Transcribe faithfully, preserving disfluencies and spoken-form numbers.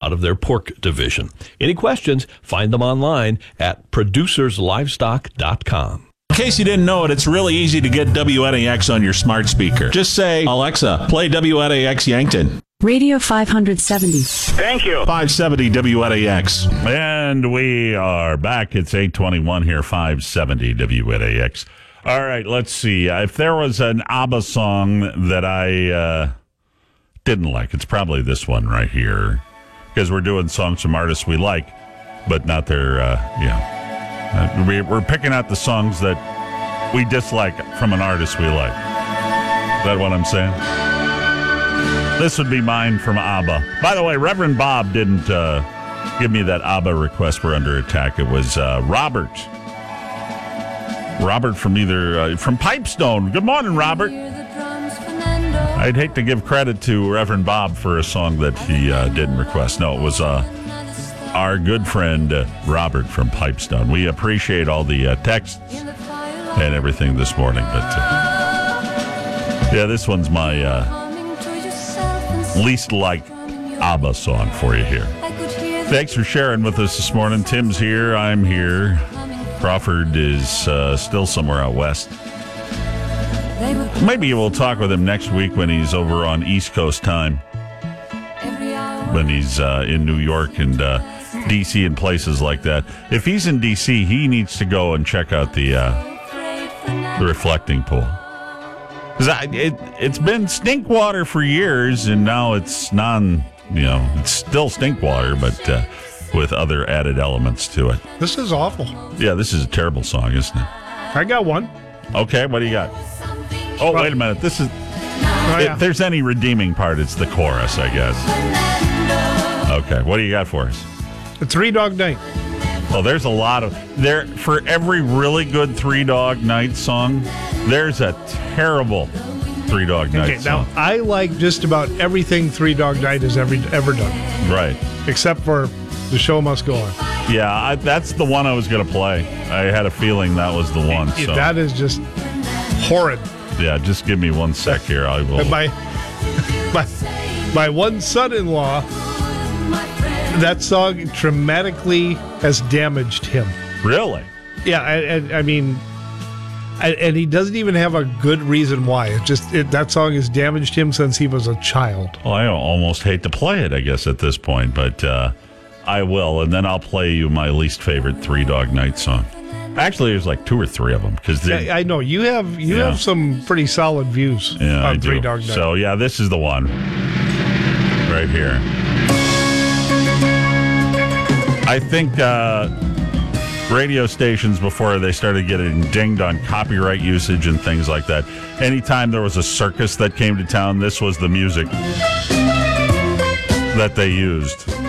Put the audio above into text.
out of their pork division. Any questions? Find them online at producers livestock dot com. In case you didn't know it, it's really easy to get W N A X on your smart speaker. Just say, Alexa, play W N A X Yankton. Radio five seventy. Thank you. five seventy W N A X. And we are back. It's eight twenty-one here, five seventy W N A X. All right, let's see. If there was an ABBA song that I uh, didn't like, it's probably this one right here. Because we're doing songs from artists we like, but not their, uh, yeah. Uh, we, we're picking out the songs that we dislike from an artist we like. Is that what I'm saying? This would be mine from ABBA. By the way, Reverend Bob didn't uh, give me that ABBA request for Under Attack. It was uh, Robert. Robert from either, uh, from Pipestone. Good morning, Robert. I'd hate to give credit to Reverend Bob for a song that he uh, didn't request. No, it was uh, our good friend uh, Robert from Pipestone. We appreciate all the uh, texts and everything this morning. But uh, yeah, this one's my uh, least liked ABBA song for you here. Thanks for sharing with us this morning. Tim's here. I'm here. Crawford is uh, still somewhere out west. Maybe we'll talk with him next week when he's over on East Coast time. When he's uh, in New York and uh, D C and places like that. If he's in D C, he needs to go and check out the uh, the reflecting pool. Because it, it's been stink water for years, and now it's non, you know, it's still stink water, but uh, with other added elements to it. This is awful. Yeah, this is a terrible song, isn't it? I got one. Okay, what do you got? Oh, wait a minute. This is, oh, yeah. If there's any redeeming part, it's the chorus, I guess. Okay, what do you got for us? The Three Dog Night. Well, there's a lot of, there for every really good Three Dog Night song, there's a terrible Three Dog Night okay, song. now, I like just about everything Three Dog Night has ever, ever done. Right. Except for The Show Must Go On. Yeah, I, that's the one I was going to play. I had a feeling that was the one. So. That is just horrid. Yeah, just give me one sec here. I will. My, my, my one son-in-law, that song dramatically has damaged him. Really? Yeah, and I, I mean, I, and he doesn't even have a good reason why. It just it, that song has damaged him since he was a child. Well, I almost hate to play it, I guess, at this point, but uh, I will, and then I'll play you my least favorite Three Dog Night song. Actually, there's like two or three of them. Cause yeah, I know. You have you yeah. have some pretty solid views yeah, on I Three do. Dog Night. So, yeah, this is the one right here. I think uh, radio stations, before they started getting dinged on copyright usage and things like that, anytime there was a circus that came to town, this was the music that they used.